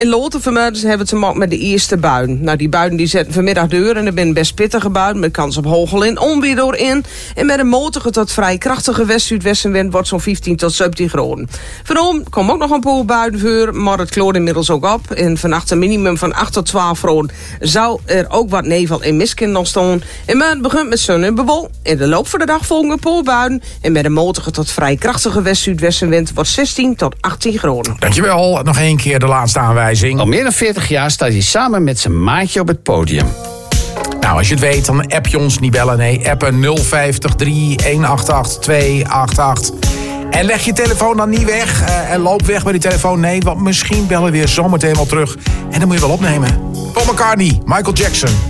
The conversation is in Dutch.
In Loten vanmiddag hebben we te maken met de eerste buien. Nou, die buien die zetten vanmiddag deur en er zijn best pittige buien met kans op hagel en onweer doorin. En met een matige tot vrij krachtige west-zuidwestenwind wordt zo'n 15 tot 17 graden. Vanavond komt ook nog een paar buien voor, maar het kloort inmiddels ook op. En vannacht een minimum van 8 tot 12 graden zou er ook wat nevel en mist nog staan. En het begint met zon en bewol. In de loop van de dag volgen een paar buien. En met een matige tot vrij krachtige west-zuidwestenwind wordt 16 tot 18 graden. Dankjewel. Nog één keer de laatste aanwijzing. Al meer dan 40 jaar staat hij samen met zijn maatje op het podium. Nou, als je het weet, dan app je ons niet bellen. Nee, appen 050 3188 288. En leg je telefoon dan niet weg. En loop weg met die telefoon. Nee, want misschien bellen we weer zometeen wel terug. En dan moet je wel opnemen. Paul McCartney, Michael Jackson.